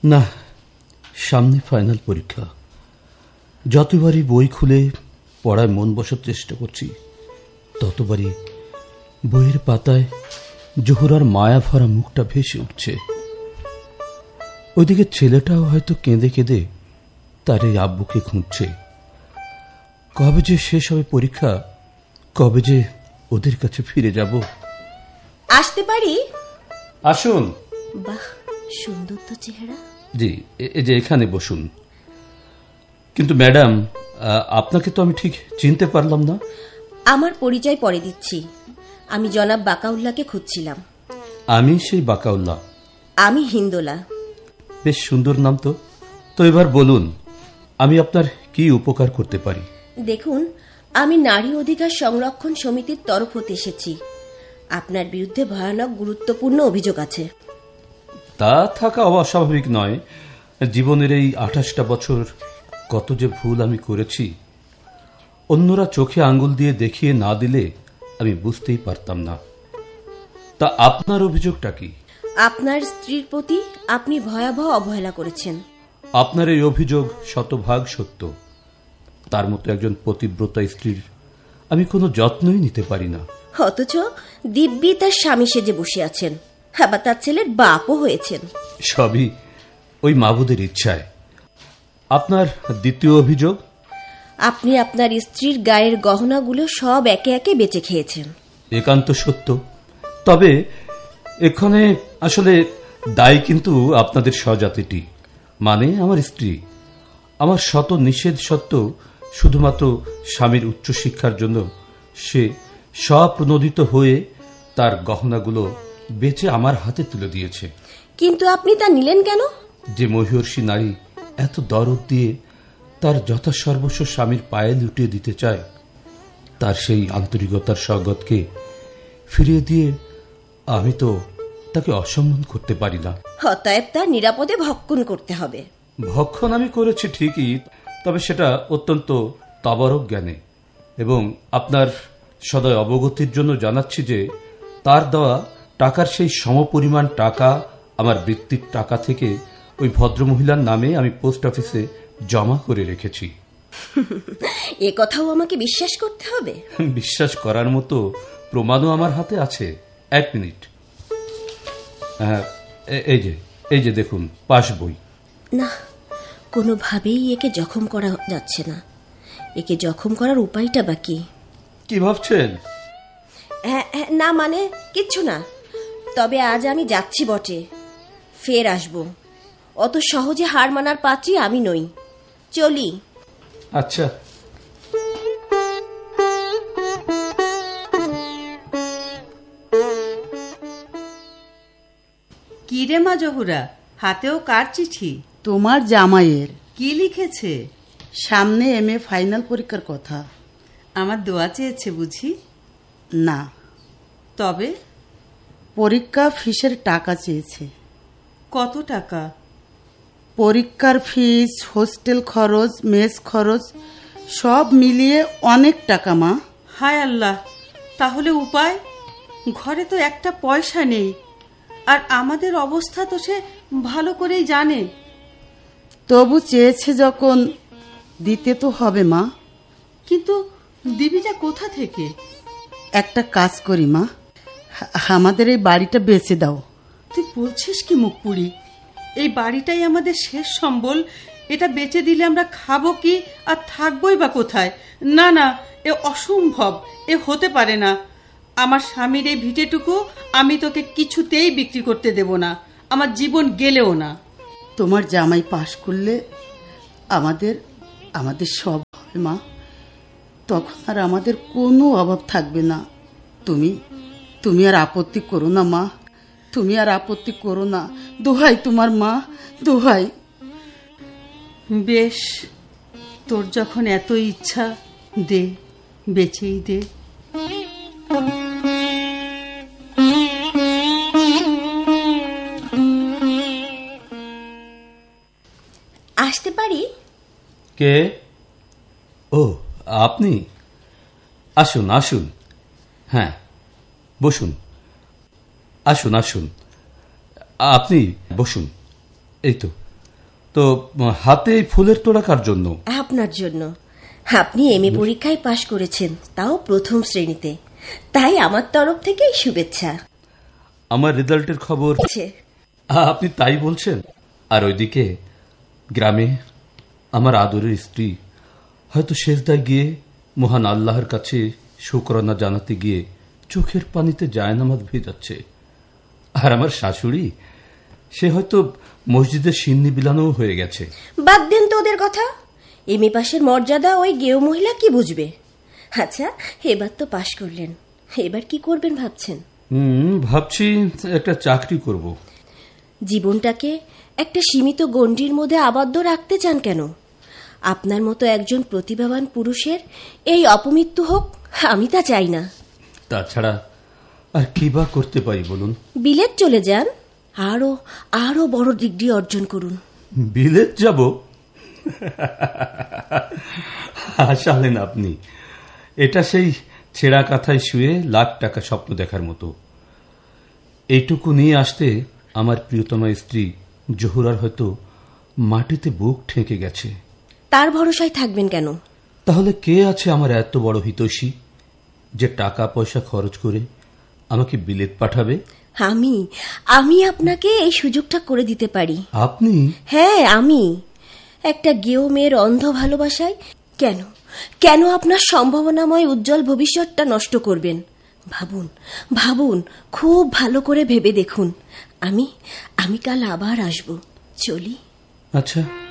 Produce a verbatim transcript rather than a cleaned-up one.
না, সামনে ফাইনাল পরীক্ষা। যতবারই বই খুলে পড়ায় মন বসার চেষ্টা করছি, ততবারই বইয়ের পাতায় জোহরার মায়া ভরা মুখটা ভেসে উঠছে। ওইদিকে ছেলেটাও হয়তো কেঁদে কেঁদে তার এই আব্বুকে খুঁজছে। কবে যে শেষ হবে পরীক্ষা, কবে যে ওদের কাছে ফিরে যাব। আসতে পারি? আসুন। বাহ, সুন্দর তো চেহারা। জি, এই যে এখানে বসুন। কিন্তু ম্যাডাম, আপনাকে তো আমি ঠিক চিনতে পারলাম না। আমার পরিচয় পরে দিচ্ছি। আমি জনাব বাকাউল্লাহকে খুঁজছিলাম। আমি সেই বাকাউল্লাহ। আমি হিন্দোলা। বেশ সুন্দর নাম তো। তো এবার বলুন, আমি আপনার কি উপকার করতে পারি? দেখুন, আমি নারী অধিকার সংরক্ষণ সমিতির তরফ হতে এসেছি। আপনার বিরুদ্ধে ভয়ানক গুরুত্বপূর্ণ অভিযোগ আছে। তা থাকা অস্বাভাবিক নয়। জীবনের এই আঠাশটা বছর কত যে ভুল আমি করেছি, অন্যরা চোখে আঙ্গুল দিয়ে দেখিয়ে না দিলে আমি বুঝতেই পারতাম না। তা আপনার অভিযোগটা কি? আপনার স্ত্রীর প্রতি আপনি ভয়াবহ অবহেলা করেছেন। আপনার এই অভিযোগ শতভাগ সত্য। তার মতো একজন পতিব্রতা স্ত্রীর আমি কোনো যত্নই নিতে পারি না। অথচ দিব্যি তার স্বামী সেজে বসে আছেন, আবার তার ছেলের বাপও হয়েছেন। সবই ওই মাবুদের ইচ্ছায়। আপনার দ্বিতীয় অভিযোগ? আপনি আপনার স্ত্রীর গায়ের গহনাগুলো সব একে একে বেচে খেয়েছেন। একান্ত সত্য। তবে এখানে আসলে দায়ী কিন্তু আপনাদের স্বজাতিটি, মানে আমার স্ত্রী। আমার শত নিষেধ সত্ত্বেও শুধুমাত্র স্বামীর উচ্চশিক্ষার জন্য সে স্বপ্রণোদিত হয়ে তার গহনাগুলো বেচে আমার হাতে তুলে দিয়েছে। কিন্তু আপনি তা নিলেন কেন? যে মহিয়সী নারী এত দরদ দিয়ে তার যথাসর্বস্ব স্বামীর পায়ে লুটিয়ে দিতে চায়, তার সেই আন্তরিকতার স্বাগতকে ফিরিয়ে দিয়ে আমি তো তাকে অসম্মান করতে পারি না। অতএব তার নিরাপদে ভক্ষণ করতে হবে। ভক্ষণ আমি করেছি ঠিকই, তবে সেটা অত্যন্ত তাবারক জ্ঞানে। এবং আপনার সদয় অবগতির জন্য জানাচ্ছি যে তার দেওয়া টাকার সেই সমপরিমাণ টাকা আমার বৃত্তির টাকা থেকে ওই ভদ্রমহিলার নামে আমি পোস্ট অফিসে জমা করে রেখেছি। এ কথাও আমাকে বিশ্বাস করতে হবে? বিশ্বাস করার মতো প্রমাণও আমার হাতে আছে। এক মিনিট। হ্যাঁ, এই যে এই যে দেখুন, পাস বই। না, কোনোভাবেই একে জখম করা যাচ্ছে না। একে জখম করার উপায়টা বাকি। কি ভাবছেন? না, মানে কিচ্ছু না। তবে আজ আমি যাচ্ছি বটে, ফের আসবো। অত সহজে হার মানার পাত্রী আমি নই। চলি। আচ্ছা। কি রে মা জহুরা, হাতেও কার চিঠি? তোমার জামাইয়ের। কি লিখেছে? সামনে এম এ ফাইনাল পরীক্ষার কথা। আমার দোয়া চেয়েছে বুঝি? না। তবে? পরীক্ষা ফিসের টাকা চেয়েছে। কত টাকা? পরীক্ষার ফিস, হোস্টেল খরচ, মেস খরচ সব মিলিয়ে অনেক টাকা মা। হায় আল্লাহ, তাহলে উপায়? ঘরে তো একটা পয়সা নেই, আর আমাদের অবস্থা তো সে ভালো করেই জানে। তবু চেয়েছে যখন দিতে তো হবে মা। কিন্তু দিবিটা কোথা থেকে? একটা কাজ করি মা, আমাদের এই বাড়িটা বেচে দাও। তুই বলছিস কি মুখপুরি? এই বাড়িটাই আমাদের শেষ সম্বল। এটা বেচে দিলে আমরা খাবো কি আর থাকবোই বা কোথায়? না না, এ অসম্ভব, এ হতে পারে না। আমার স্বামীর এই ভিটেটুকু আমি তোকে কিছুতেই বিক্রি করতে দেব না, আমার জীবন গেলেও না। তোমার জামাই পাশ করলে আমাদের আমাদের সব হবে মা। তখন আর আমাদের কোনো অভাব থাকবে না। তুমি তুমি আর আপত্তি করো না মা, তুমি আর আপত্তি করো না। দোহাই তোমার মা, দোহাই। বেশ, তোর যখন এত ইচ্ছা, দে, বেচেই দে। আসতে পারি? কে? ও, আপনি? আসুন আসুন। হ্যাঁ, বসুন। আসুন আসুন, আপনি বসুন। এই তো তো হাতে এই ফুলের তোড়া কার জন্য? আপনার জন্য। আপনি এম এ পরীক্ষায় পাশ করেছেন, তাও প্রথম শ্রেণীতে, তাই আমার তরফ থেকেই শুভেচ্ছা। আমার রেজাল্টের খবর আপনি তাই বলছেন? আর ওইদিকে গ্রামে আমার আদরের স্ত্রী হয়তো সেজদায় গিয়ে মহান আল্লাহর কাছে শুকরানা জানাতে গিয়ে চোখের পানিতে জায়নামাজ ভেজাচ্ছে। আর আমার শাশুড়ি, সে হয়তো মসজিদের সিন্নি বিলানো হয়ে গেছে। বাদ দেন তো ওদের কথা। এম এ পাশের মর্যাদা ওই গেও মহিলা কি বুঝবে? আচ্ছা, এবার তো পাশ করলেন, এবার কি করবেন ভাবছেন? হুম ভাবছি একটা চাকরি করব। জীবনটাকে একটা সীমিত গণ্ডির মধ্যে আবদ্ধ রাখতে চান কেন? আপনার মতো একজন প্রতিভাবান পুরুষের এই অপমৃত্যু হোক, আমি তা চাই না। তাছাড়া আর কি বা করতে পারি বলুন? বিলেত চলে যান, আরো আরো বড় ডিগ্রি অর্জন করুন। বিলেত যাব? হাসালেন আপনি। এটা সেই ছেঁড়া কাঁথায় শুয়ে লাখ টাকা স্বপ্ন দেখার মতো। এইটুকু নিয়ে আসতে আমার প্রিয়তমা স্ত্রী জহুরার হয়তো মাটিতে বুক ঠেকে গেছে। তার ভরসায় থাকবেন কেন? তাহলে কে আছে আমার এত বড় হিতৈষী যে টাকা পয়সা খরচ করে আমাকে বিলেত পাঠাবে? আমি আমি আপনাকে এই সুযোগটা করে দিতে পারি। আপনি? হ্যাঁ, আমি। একটা গেও মেয়ের অন্ধ ভালোবাসায় কেন কেন আপনার সম্ভাবনাময় উজ্জ্বল ভবিষ্যৎটা নষ্ট করবেন? ভাবুন ভাবুন খুব ভালো করে ভেবে দেখুন। আমি আমি কাল আবার আসব। চলি। আচ্ছা।